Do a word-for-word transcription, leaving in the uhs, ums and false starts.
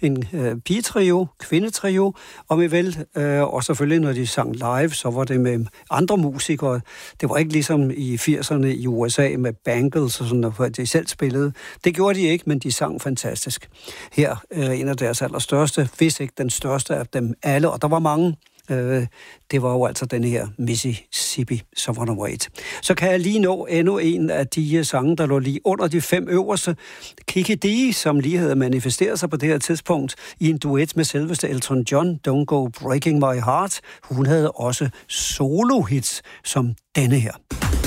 en øh, pigetrio, kvindetrio, om I vil. Øh, og selvfølgelig, når de sang live, så var det med andre musikere. Det var ikke ligesom i firserne i U S A med Bangles og sådan noget, hvor de selv spillede. Det gjorde de ikke, men de sang fantastisk. Her øh, en af deres allerstørste, hvis ikke den største af dem alle, og der var mange. Øh, det var jo altså den her Mississippi, som var nummer et. Så kan jeg lige nå endnu en af de sange, der lå lige under de fem øverste. Kiki Dee, som lige havde manifesteret sig på det her tidspunkt i en duet med selveste Elton John, Don't Go Breaking My Heart. Hun havde også solo-hits som denne her.